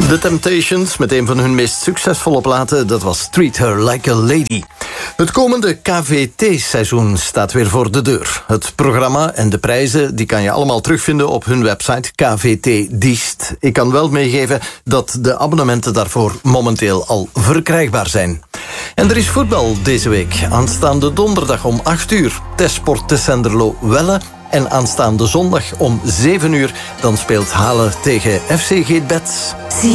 The Temptations met een van hun meest succesvolle platen, dat was Treat Her Like a Lady. Het komende KVT-seizoen staat weer voor de deur. Het programma en de prijzen die kan je allemaal terugvinden op hun website KVT Diest. Ik kan wel meegeven dat de abonnementen daarvoor momenteel al verkrijgbaar zijn. En er is voetbal deze week. Aanstaande donderdag om 8 uur. Tesport te Senderlo-Welle. En aanstaande zondag om 7 uur dan speelt Halen tegen FC Geetbets.